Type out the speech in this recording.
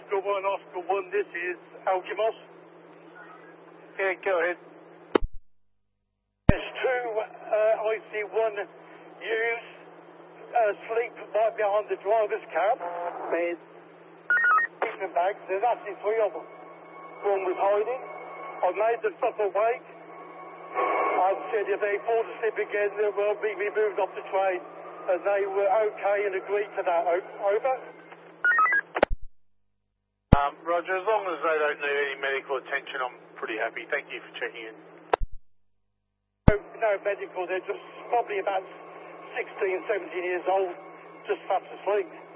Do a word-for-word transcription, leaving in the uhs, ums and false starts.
Oscar one, Oscar one, this is Alkimos. Yeah, go ahead. There's two uh, I C one U's uh, sleep right behind the driver's cab. There's sleeping bags, there's actually three of them. One was hiding. I made them stop awake. I said if they fall asleep again, they will be removed off the train. And they were okay and agreed to that. Over. Um, Roger, as long as they don't need any medical attention, I'm pretty happy. Thank you for checking in. No, no medical, they're just probably about sixteen, seventeen years old, just fast asleep.